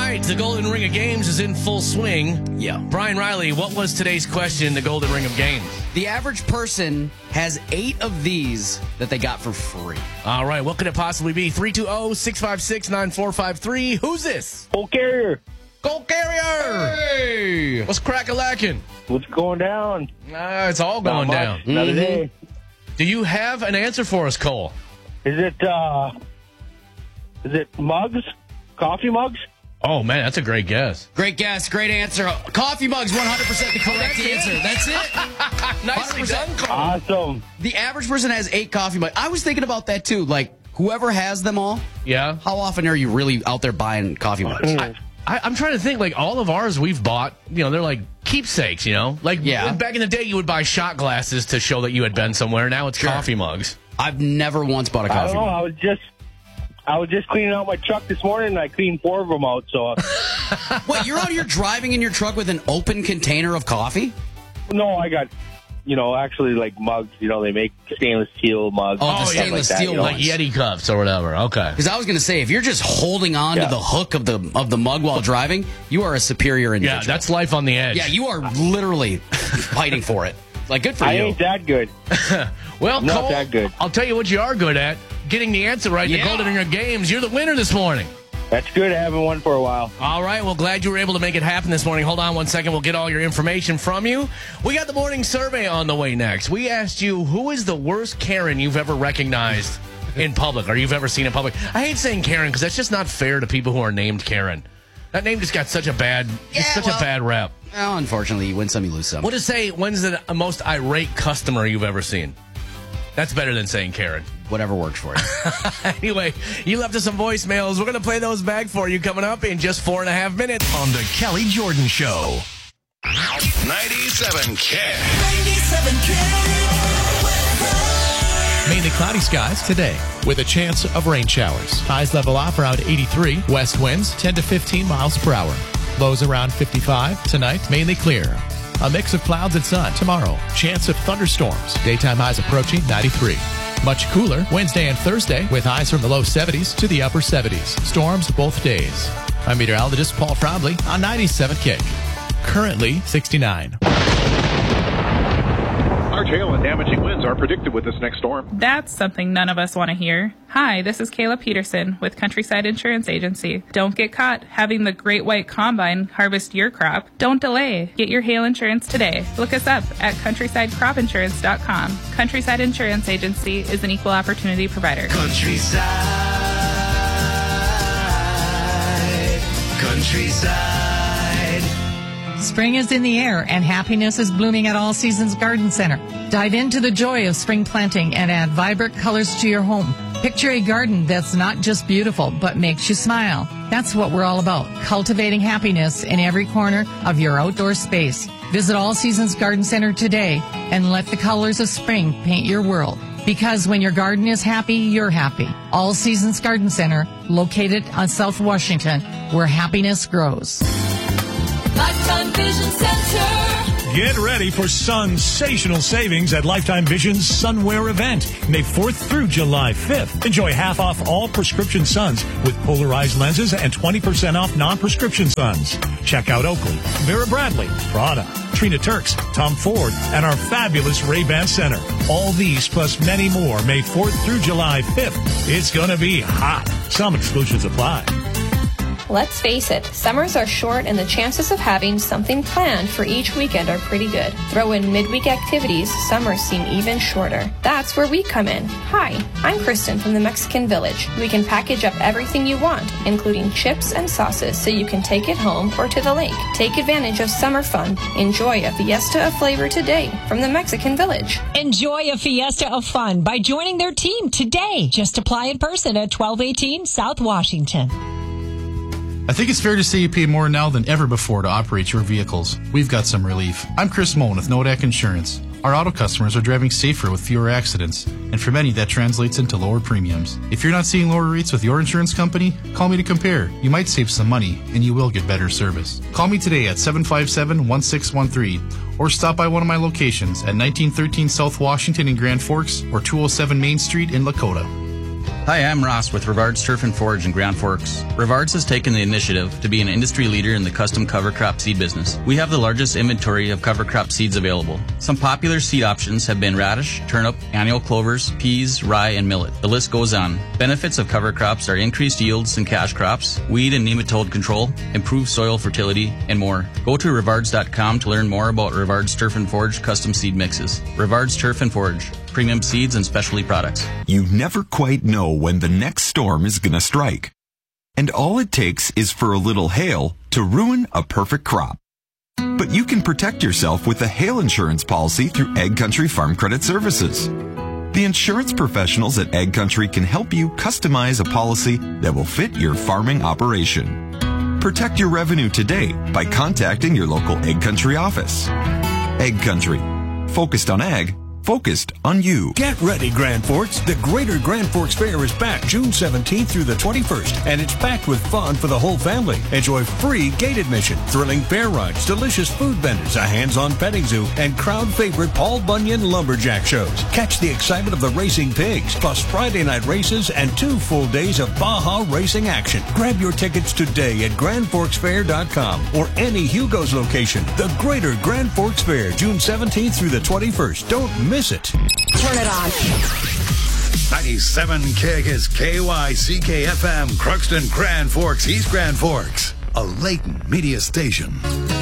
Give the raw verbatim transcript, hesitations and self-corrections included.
right, the Golden Ring of Games is in full swing. Yeah. Brian Riley, what was today's question in the Golden Ring of Games? The average person has eight of these that they got for free. All right, what could it possibly be? three two zero, six five six, nine four five three. Who's this? Gold Carrier. Gold Carrier! Hey! What's crack-a-lackin'? What's going down? Uh, it's all Not going much. down. Another Mhm. day. Do you have an answer for us, Cole? Is it, uh, is it mugs? Coffee mugs? Oh, man, that's a great guess. Great guess, great answer. Coffee mugs, one hundred percent the correct That's it. answer. That's it. Nicely one hundred percent. done, Cole. Awesome. The average person has eight coffee mugs. I was thinking about that too. Like, whoever has them all, Yeah. how often are you really out there buying coffee mugs? I, I, I'm trying to think, like, all of ours we've bought, you know, they're like keepsakes, you know? Like, Yeah. back in the day, you would buy shot glasses to show that you had been somewhere. Now it's Sure. coffee mugs. I've never once bought a I coffee don't know. mug. I was just, I was just cleaning out my truck this morning, and I cleaned four of them out. So, Wait, you're out here driving in your truck with an open container of coffee? no, I got, you know, actually like mugs. You know, they make stainless steel mugs. Oh, the and stuff stainless like that, steel you know? Like Yeti cups or whatever. Okay. Because I was going to say, if you're just holding on Yeah. to the hook of the of the mug while driving, you are a superior individual. Yeah, that's life on the edge. Yeah, you are literally fighting for it. Like, good for I you. ain't that good. Well, Not Cole, that good. I'll tell you what you are good at. Getting the answer right in Yeah. the Golden Ring of Games. You're the winner this morning. That's good. I haven't won for a while. All right, well, glad you were able to make it happen this morning. Hold on one second. We'll get all your information from you. We got the morning survey on the way next. We asked you, who is the worst Karen you've ever recognized in public, or you've ever seen in public? I hate saying Karen because that's just not fair to people who are named Karen. That name just got such a bad, Yeah, such well- a bad rep. Well, unfortunately, you win some, you lose some. We'll just say, when's the most irate customer you've ever seen? That's better than saying Karen. Whatever works for you. Anyway, you left us some voicemails. We're going to play those back for you coming up in just four and a half minutes. On the Kelly Jordan Show. ninety-seven K. Mainly cloudy skies today with a chance of rain showers. Highs level off around eighty-three. West winds ten to fifteen miles per hour. Lows around fifty-five. Tonight, mainly clear. A mix of clouds and sun tomorrow. Chance of thunderstorms. Daytime highs approaching ninety-three. Much cooler Wednesday and Thursday with highs from the low seventies to the upper seventies. Storms both days. I'm meteorologist Paul Frobley on ninety-seven Kick. Currently sixty-nine. Large hail and damaging winds are predicted with this next storm. That's something none of us want to hear. Hi, this is Kayla Peterson with Countryside Insurance Agency. Don't get caught having the Great White Combine harvest your crop. Don't delay. Get your hail insurance today. Look us up at countryside crop insurance dot com. Countryside Insurance Agency is an equal opportunity provider. Countryside. Countryside. Spring is in the air and happiness is blooming at All Seasons Garden Center. Dive into the joy of spring planting and add vibrant colors to your home. Picture a garden that's not just beautiful, but makes you smile. That's what we're all about, cultivating happiness in every corner of your outdoor space. Visit All Seasons Garden Center today and let the colors of spring paint your world. Because when your garden is happy, you're happy. All Seasons Garden Center, located on South Washington, where happiness grows. Lifetime Vision Center. Get ready for sensational savings at Lifetime Vision's Sunwear event, May fourth through July fifth. Enjoy half off all prescription suns with polarized lenses and twenty percent off non-prescription suns. Check out Oakley, Vera Bradley, Prada, Trina Turks, Tom Ford, and our fabulous Ray-Ban Center. All these plus many more May fourth through July fifth. It's going to be hot. Some exclusions apply. Let's face it, summers are short and the chances of having something planned for each weekend are pretty good. Throw in midweek activities, summers seem even shorter. That's where we come in. Hi, I'm Kristen from the Mexican Village. We can package up everything you want, including chips and sauces, so you can take it home or to the lake. Take advantage of summer fun. Enjoy a fiesta of flavor today from the Mexican Village. Enjoy a fiesta of fun by joining their team today. Just apply in person at twelve eighteen South Washington. I think it's fair to say you pay more now than ever before to operate your vehicles. We've got some relief. I'm Chris Moen with Nodak Insurance. Our auto customers are driving safer with fewer accidents, and for many that translates into lower premiums. If you're not seeing lower rates with your insurance company, call me to compare. You might save some money, and you will get better service. Call me today at seven five seven, one six one three, or stop by one of my locations at nineteen thirteen South Washington in Grand Forks or two oh seven Main Street in Lakota. Hi, I'm Ross with Rivard's Turf and Forage in Grand Forks. Rivard's has taken the initiative to be an industry leader in the custom cover crop seed business. We have the largest inventory of cover crop seeds available. Some popular seed options have been radish, turnip, annual clovers, peas, rye, and millet. The list goes on. Benefits of cover crops are increased yields in cash crops, weed and nematode control, improved soil fertility, and more. Go to rivards dot com to learn more about Rivard's Turf and Forage custom seed mixes. Rivard's Turf and Forage. Premium seeds and specialty products. You never quite know when the next storm is going to strike. And all it takes is for a little hail to ruin a perfect crop. But you can protect yourself with a hail insurance policy through Ag Country Farm Credit Services. The insurance professionals at Ag Country can help you customize a policy that will fit your farming operation. Protect your revenue today by contacting your local Ag Country office. Ag Country. Focused on ag. Focused on you. Get ready, Grand Forks. The Greater Grand Forks Fair is back June seventeenth through the twenty-first, and it's packed with fun for the whole family. Enjoy free gate admission, thrilling fair rides, delicious food vendors, a hands-on petting zoo, and crowd favorite Paul Bunyan lumberjack shows. Catch the excitement of the racing pigs, plus Friday night races and two full days of Baja racing action. Grab your tickets today at grand forks fair dot com or any Hugo's location. The Greater Grand Forks Fair, June seventeenth through the twenty-first. Don't miss it. Turn it on. ninety-seven K is K Y C K F M, Crookston, Grand Forks, East Grand Forks, a Layton media station.